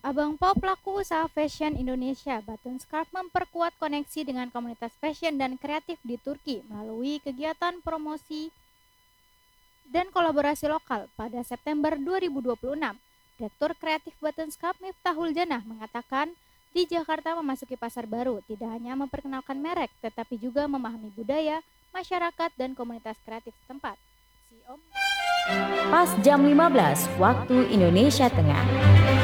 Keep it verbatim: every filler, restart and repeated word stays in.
Abang Po pelaku usaha fashion Indonesia, Batun Scarf memperkuat koneksi dengan komunitas fashion dan kreatif di Turki melalui kegiatan promosi dan kolaborasi lokal. Pada September dua ribu dua puluh enam, Direktur Kreatif Batun Scarf Miftahul Janah mengatakan di Jakarta memasuki pasar baru tidak hanya memperkenalkan merek, tetapi juga memahami budaya, masyarakat, dan komunitas kreatif setempat. Si Om Pas jam lima belas waktu Indonesia Tengah.